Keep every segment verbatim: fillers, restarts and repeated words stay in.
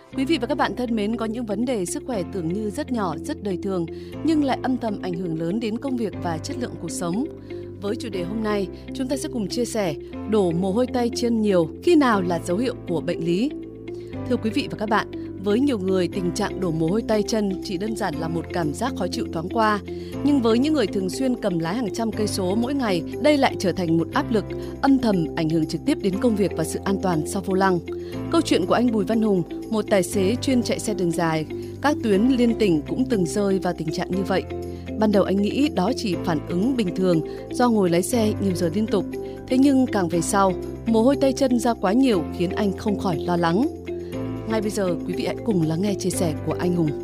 Quý vị và các bạn thân mến, có những vấn đề sức khỏe tưởng như rất nhỏ, rất đời thường, nhưng lại âm thầm ảnh hưởng lớn đến công việc và chất lượng cuộc sống. Với chủ đề hôm nay, chúng ta sẽ cùng chia sẻ đổ mồ hôi tay chân nhiều, khi nào là dấu hiệu của bệnh lý. Thưa quý vị và các bạn, với nhiều người, tình trạng đổ mồ hôi tay chân chỉ đơn giản là một cảm giác khó chịu thoáng qua. Nhưng với những người thường xuyên cầm lái hàng trăm cây số mỗi ngày, đây lại trở thành một áp lực âm thầm ảnh hưởng trực tiếp đến công việc và sự an toàn sau vô lăng. Câu chuyện của anh Bùi Văn Hùng, một tài xế chuyên chạy xe đường dài, các tuyến liên tỉnh cũng từng rơi vào tình trạng như vậy. Ban đầu anh nghĩ đó chỉ phản ứng bình thường do ngồi lái xe nhiều giờ liên tục. Thế nhưng càng về sau, mồ hôi tay chân ra quá nhiều khiến anh không khỏi lo lắng. Ngay bây giờ, quý vị hãy cùng lắng nghe chia sẻ của anh Hùng.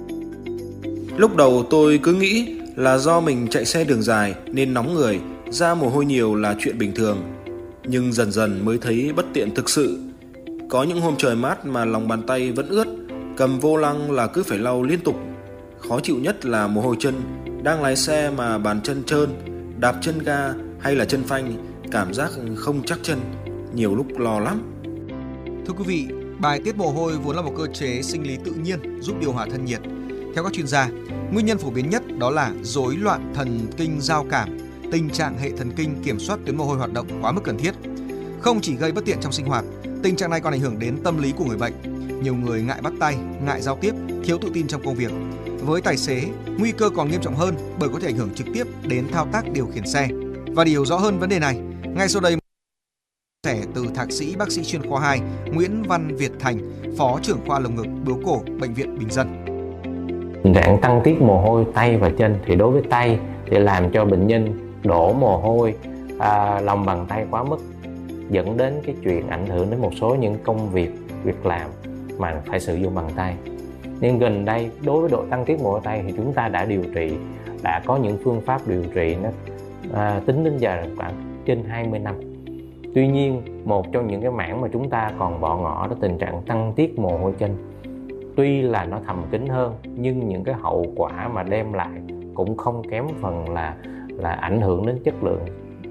Lúc đầu tôi cứ nghĩ là do mình chạy xe đường dài nên nóng người, ra mồ hôi nhiều là chuyện bình thường. Nhưng dần dần mới thấy bất tiện thực sự. Có những hôm trời mát mà lòng bàn tay vẫn ướt, cầm vô lăng là cứ phải lau liên tục. Khó chịu nhất là mồ hôi chân, đang lái xe mà bàn chân trơn, đạp chân ga hay là chân phanh, cảm giác không chắc chân, nhiều lúc lo lắm. Thưa quý vị, bài tiết mồ hôi vốn là một cơ chế sinh lý tự nhiên giúp điều hòa thân nhiệt. Theo các chuyên gia, nguyên nhân phổ biến nhất đó là rối loạn thần kinh giao cảm, tình trạng hệ thần kinh kiểm soát tuyến mồ hôi hoạt động quá mức cần thiết. Không chỉ gây bất tiện trong sinh hoạt, tình trạng này còn ảnh hưởng đến tâm lý của người bệnh. Nhiều người ngại bắt tay, ngại giao tiếp, thiếu tự tin trong công việc. Với tài xế, nguy cơ còn nghiêm trọng hơn bởi có thể ảnh hưởng trực tiếp đến thao tác điều khiển xe. Và để hiểu rõ hơn vấn đề này, ngay sau đây sẻ từ thạc sĩ bác sĩ chuyên khoa hai Nguyễn Văn Việt Thành, phó trưởng khoa lồng ngực bướu cổ bệnh viện Bình Dân. Tình trạng tăng tiết mồ hôi tay và chân thì đối với tay thì làm cho bệnh nhân đổ mồ hôi à, lòng bàn tay quá mức, dẫn đến cái chuyện ảnh hưởng đến một số những công việc việc làm mà phải sử dụng bằng tay. Nhưng gần đây đối với độ tăng tiết mồ hôi tay thì chúng ta đã điều trị, đã có những phương pháp điều trị nó à, tính đến giờ khoảng trên hai mươi năm. Tuy nhiên, một trong những cái mảng mà chúng ta còn bỏ ngỏ đó tình trạng tăng tiết mồ hôi chân. Tuy là nó thầm kín hơn, nhưng những cái hậu quả mà đem lại cũng không kém phần là là ảnh hưởng đến chất lượng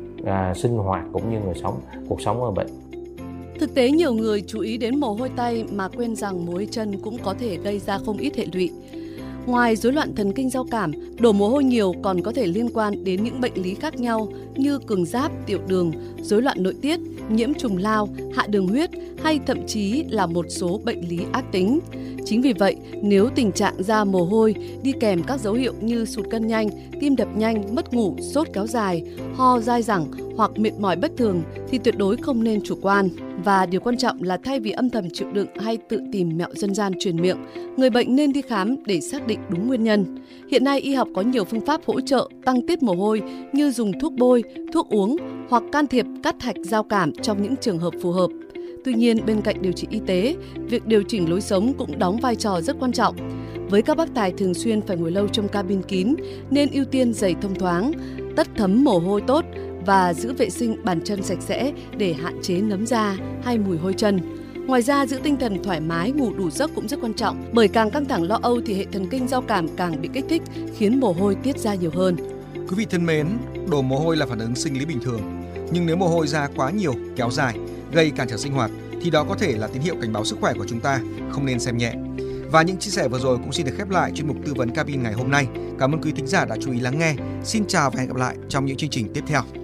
à, sinh hoạt cũng như người sống cuộc sống ở bệnh. Thực tế nhiều người chú ý đến mồ hôi tay mà quên rằng mồ hôi chân cũng có thể gây ra không ít hệ lụy. Ngoài rối loạn thần kinh giao cảm, đổ mồ hôi nhiều còn có thể liên quan đến những bệnh lý khác nhau như cường giáp, tiểu đường, rối loạn nội tiết, nhiễm trùng lao, hạ đường huyết hay thậm chí là một số bệnh lý ác tính. Chính vì vậy, nếu tình trạng ra mồ hôi đi kèm các dấu hiệu như sụt cân nhanh, tim đập nhanh, mất ngủ, sốt kéo dài, ho dai dẳng hoặc mệt mỏi bất thường thì tuyệt đối không nên chủ quan. Và điều quan trọng là thay vì âm thầm chịu đựng hay tự tìm mẹo dân gian truyền miệng, người bệnh nên đi khám để xác định đúng nguyên nhân. Hiện nay y học có nhiều phương pháp hỗ trợ tăng tiết mồ hôi như dùng thuốc bôi, thuốc uống hoặc can thiệp cắt hạch giao cảm trong những trường hợp phù hợp. Tuy nhiên, bên cạnh điều trị y tế, việc điều chỉnh lối sống cũng đóng vai trò rất quan trọng. Với các bác tài thường xuyên phải ngồi lâu trong cabin kín, nên ưu tiên giày thông thoáng, tất thấm mồ hôi tốt và giữ vệ sinh bàn chân sạch sẽ để hạn chế nấm da hay mùi hôi chân. Ngoài ra, giữ tinh thần thoải mái, ngủ đủ giấc cũng rất quan trọng, bởi càng căng thẳng lo âu thì hệ thần kinh giao cảm càng bị kích thích, khiến mồ hôi tiết ra nhiều hơn. Quý vị thân mến, đổ mồ hôi là phản ứng sinh lý bình thường. Nhưng nếu mồ hôi ra quá nhiều, kéo dài, gây cản trở sinh hoạt, thì đó có thể là tín hiệu cảnh báo sức khỏe của chúng ta, không nên xem nhẹ. Và những chia sẻ vừa rồi cũng xin được khép lại chuyên mục tư vấn cabin ngày hôm nay. Cảm ơn quý thính giả đã chú ý lắng nghe. Xin chào và hẹn gặp lại trong những chương trình tiếp theo.